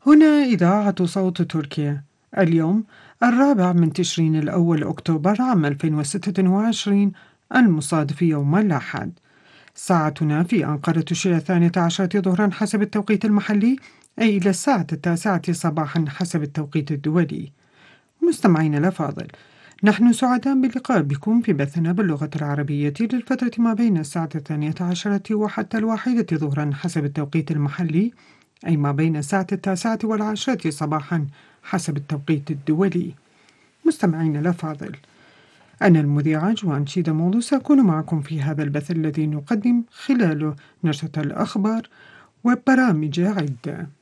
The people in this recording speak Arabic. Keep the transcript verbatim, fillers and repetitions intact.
هنا إذاعة صوت تركيا. اليوم الرابع من تشرين الأول أكتوبر عام ألفين وستة وعشرين، المصادف يوم الأحد. ساعتنا في أنقرة تشير الثانية عشرة ظهرا حسب التوقيت المحلي، أي إلى الساعة التاسعة صباحا حسب التوقيت الدولي. مستمعين الأفاضل، نحن سعداء باللقاء بكم في بثنا باللغة العربية للفترة ما بين الساعة الثانية عشرة وحتى الواحدة ظهرا حسب التوقيت المحلي، أي ما بين الساعة التاسعة والعاشرة صباحا حسب التوقيت الدولي. مستمعين الأفاضل، أنا المذيعة جوان شيدا مولو سأكون معكم في هذا البث الذي نقدم خلاله نشرة الأخبار وبرامج عدة.